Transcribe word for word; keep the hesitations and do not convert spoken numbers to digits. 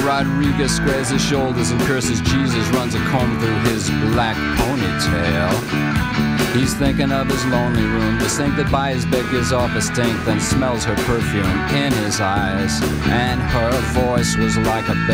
Rodriguez squares his shoulders and curses Jesus, runs a comb through his black ponytail. He's thinking of his lonely room, the sink that by his bed gives off a stink, then smells her perfume in his eyes, and her voice was like a